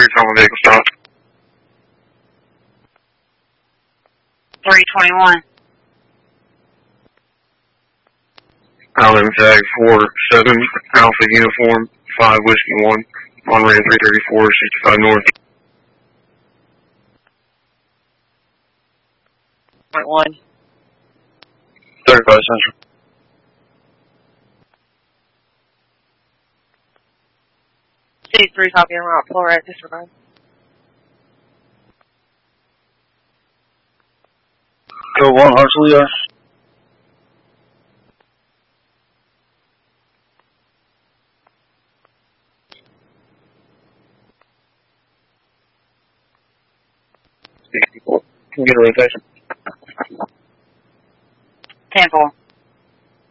calling vehicle stop. 321. Island tag 47, Alpha Uniform, 5 Whiskey 1, on ramp 334, 65 North. 1. 35 Central. C3 copy on route 4 at disregard. Go 1, Arcelia. Can you get a rotation? 10-4.